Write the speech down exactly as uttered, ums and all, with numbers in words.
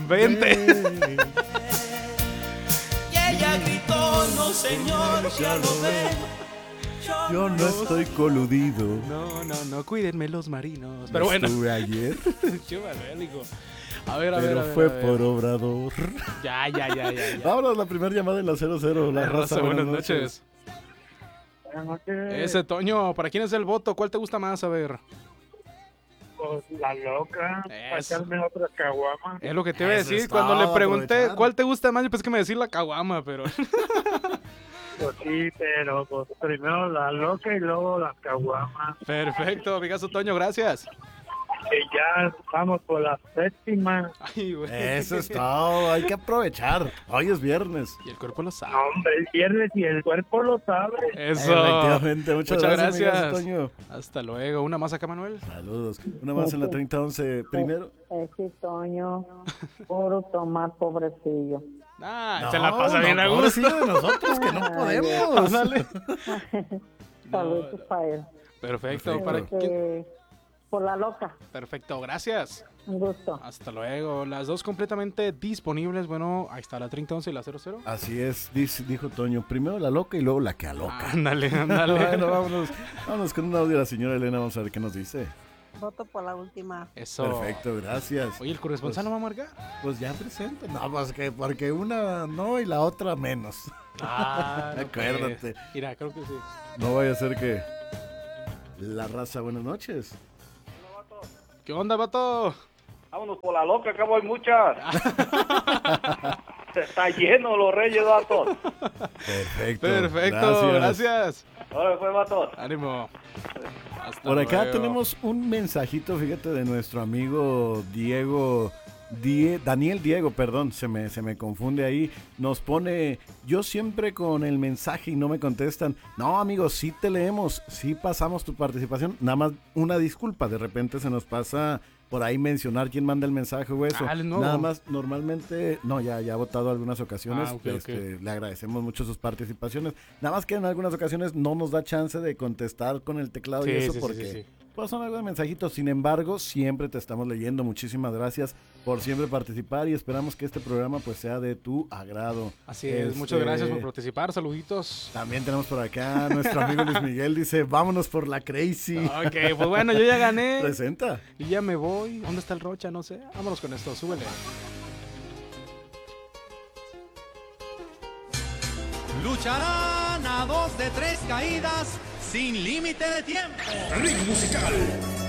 Vente. Y ella gritó, no señor, ya lo ve. Yo no estoy coludido. No, no, no, cuídenme los marinos. Pero bueno. Estuve ayer. Chúbalo, a ver, a ver, Pero a ver, fue a ver. por Obrador. Ya, ya, ya, ya, ya. Vámonos, la primera llamada en la cero cero. La, La raza, raza, buenas, buenas noches. noches. Buenas noches. Ese Toño, ¿para quién es el voto? ¿Cuál te gusta más? A ver. Pues, la loca. Para Eso. echarme otra caguama. Es lo que te iba a Eso decir es cuando todo, le pregunté aprovechar. cuál te gusta más. Yo pensé que me decir la caguama, pero. Pues sí, pero pues, primero la loca y luego la caguama. Perfecto, amigazo Toño, gracias. Y ya vamos por la séptima. Ay, güey. Eso es todo. Hay que aprovechar. Hoy es viernes. Y el cuerpo lo sabe. No, hombre, el viernes y el cuerpo lo sabe. Eso. Efectivamente. Muchas, Muchas gracias, gracias. amigazo Toño. Hasta luego. ¿Una más acá, Manuel? Saludos. Una más en la treinta once. Primero. Ese Toño, puro tomar, pobrecillo. Ah, No, se la pasa bien no, a gusto. pobrecillo de nosotros que no Ay, podemos. Ándale. Saludos no. para él. Perfecto. Perfecto. ¿Para Este, quién? por la loca, Perfecto, gracias. un gusto. Hasta luego. Las dos completamente disponibles. Bueno, ahí está la treinta once y la cero cero. Así es, dice- dijo Toño. Primero la loca y luego la que aloca. Ándale, ándale. Bueno, vámonos, vámonos con un audio de la señora Elena. Vamos a ver qué nos dice. Voto por la última. Eso. Perfecto, gracias. Oye, ¿el corresponsal no va a marcar? Pues ya presente. No, pues que porque una no y la otra menos. Ah, no, Acuérdate. pues. Mira, creo que sí. No vaya a ser que la raza, buenas noches. ¿Qué onda, vato? Vámonos por la loca, acá hay muchas. Está lleno los reyes, vatos. Perfecto. Perfecto, gracias. Ahora fue, vatos. Ánimo. Hasta Por acá luego. tenemos un mensajito, fíjate, de nuestro amigo Diego. Die- Daniel Diego, perdón, se me, se me confunde ahí. Nos pone, yo siempre con el mensaje y no me contestan. No, amigos, sí te leemos, sí pasamos tu participación. Nada más una disculpa, de repente se nos pasa por ahí mencionar quién manda el mensaje o eso. Ah, ¿él es nuevo? Nada más, normalmente, no, ya, ya ha votado algunas ocasiones. Ah, ok, este, ok. Le agradecemos mucho sus participaciones. Nada más que en algunas ocasiones no nos da chance de contestar con el teclado Sí, y eso sí, sí, porque... sí, sí. Pues son algunos mensajitos, sin embargo, siempre te estamos leyendo. Muchísimas gracias por siempre participar y esperamos que este programa pues sea de tu agrado. Así es, Este, muchas gracias por participar, saluditos. También tenemos por acá nuestro amigo Luis Miguel, dice, vámonos por la crazy. Ok, pues bueno, yo ya gané. Presenta. Y ya me voy. ¿Dónde está el Rocha? No sé. Vámonos con esto, súbele. Lucharán a dos de tres caídas sin límite de tiempo. Ring musical.